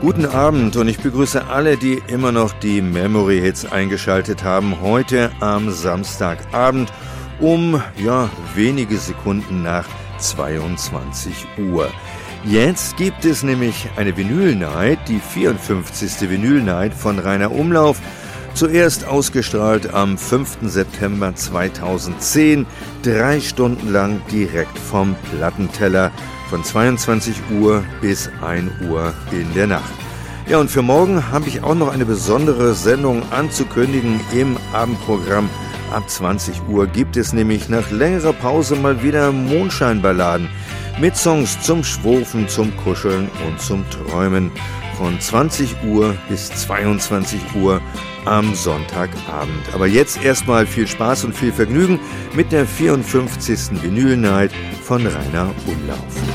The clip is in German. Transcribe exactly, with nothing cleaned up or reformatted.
Guten Abend und ich begrüße alle, die immer noch die Memory Hits eingeschaltet haben. Heute am Samstagabend um, ja, wenige Sekunden nach zweiundzwanzig Uhr. Jetzt gibt es nämlich eine Vinyl Night, die vierundfünfzigste Vinyl Night von Rainer Umlauf. Zuerst ausgestrahlt am fünften September zweitausendzehn, drei Stunden lang direkt vom Plattenteller von zweiundzwanzig Uhr bis ein Uhr in der Nacht. Ja, und für morgen habe ich auch noch eine besondere Sendung anzukündigen im Abendprogramm. Ab zwanzig Uhr gibt es nämlich nach längerer Pause mal wieder Mondscheinballaden mit Songs zum Schwurfen, zum Kuscheln und zum Träumen von zwanzig Uhr bis zweiundzwanzig Uhr am Sonntagabend. Aber jetzt erstmal viel Spaß und viel Vergnügen mit der vierundfünfzigsten Vinyl Night von Rainer Umlauf.